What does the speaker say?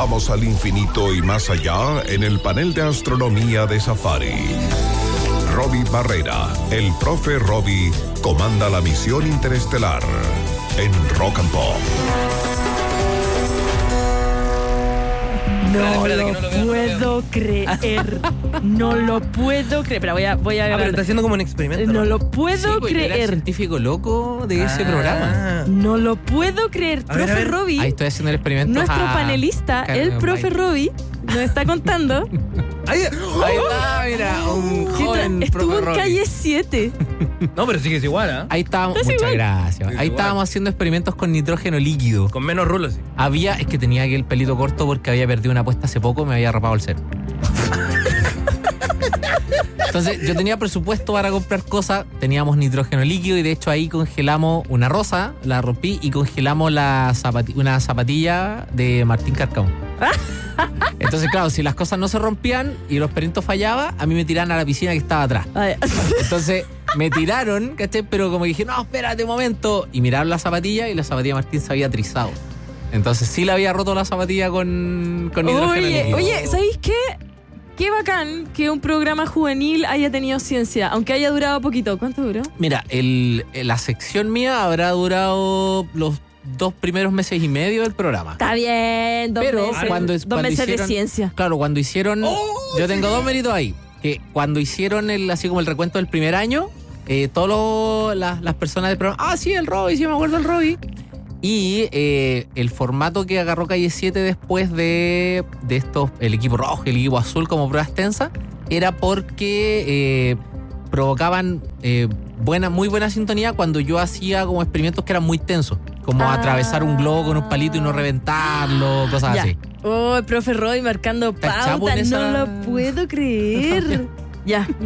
Vamos al infinito y más allá en el panel de astronomía de Safari. Robbie Barrera, el profe Robbie, comanda la misión interestelar en Rock and Pop. No lo puedo creer. No lo puedo creer. Pero voy a pero está haciendo como un experimento. No lo puedo Era el creer. científico loco de ese programa. No lo puedo creer. A ver, Profe Robbie, Ahí estoy haciendo el experimento. nuestro panelista, el profe Robbie, nos está contando. Ahí está, mira, un joven Estuvo profe en Robbie. calle 7. No, pero sigues igual, ¿ah? Ahí estábamos, Estás muchas igual. gracias. Ahí igual. estábamos haciendo experimentos con nitrógeno líquido. Con menos rulos, sí. Es que tenía aquí el pelito corto porque había perdido una apuesta hace poco, me había rapado el cero. Entonces yo tenía presupuesto para comprar cosas, teníamos nitrógeno líquido y de hecho ahí congelamos una rosa, la rompí y congelamos una zapatilla de Martín Carcamo. Entonces claro, si las cosas no se rompían y los experimentos fallaban, a mí me tiraban a la piscina que estaba atrás. Entonces me tiraron, ¿cachai? Pero como dije, no, espérate un momento. Y miraron la zapatilla y la zapatilla de Martín se había trizado. Entonces sí le había roto la zapatilla con nitrógeno líquido. Oye, ¿sabéis qué? Qué bacán que un programa juvenil haya tenido ciencia, aunque haya durado poquito. ¿Cuánto duró? Mira, la sección mía habrá durado los 2 primeros meses y medio del programa. Está bien, dos Pero meses. cuando Dos meses hicieron, de ciencia. Claro, cuando hicieron... yo tengo 2 méritos ahí. Que cuando hicieron así como el recuento del primer año, todas las personas del programa... sí, el Robbie, sí me acuerdo del Robbie. Y el formato que agarró Calle 7 después de estos, el equipo rojo y el equipo azul como prueba extensa, era porque provocaban muy buena sintonía cuando yo hacía como experimentos que eran muy tensos, como atravesar un globo con un palito y no reventarlo, cosas así. El profe Roy marcando ¿Está chapo en pauta, esa? no lo puedo creer. Ya.